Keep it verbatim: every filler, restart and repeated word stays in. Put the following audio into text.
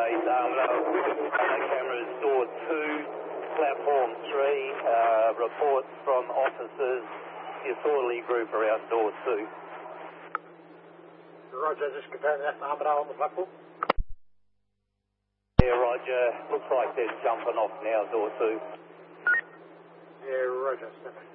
eight. Um, no, cameras, door two, platform three, uh, reports from officers, the orderly group around door two. Roger, just comparing that to Armadale on the platform. Yeah, Roger. Looks like they're jumping off now, door two. Yeah, Roger.